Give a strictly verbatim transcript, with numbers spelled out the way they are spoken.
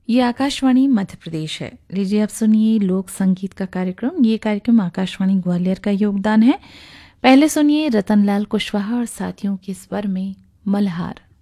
ये आकाशवाणी मध्य प्रदेश है। लीजिए अब सुनिए लोक संगीत का कार्यक्रम। ये कार्यक्रम आकाशवाणी ग्वालियर का योगदान है। पहले सुनिए रतनलाल कुशवाहा और साथियों के स्वर में मल्हार।